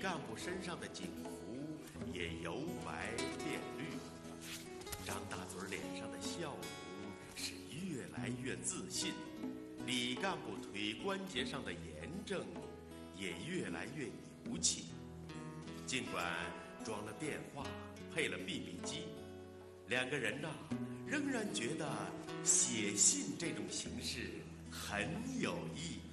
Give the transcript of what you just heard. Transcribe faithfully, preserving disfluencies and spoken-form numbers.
干部身上的警服也由白变绿，张大嘴脸上的笑容是越来越自信，李干部腿关节上的炎症也越来越牛气。尽管装了电话，配了 B B 机，两个人呐、啊，仍然觉得写信这种形式很有意义。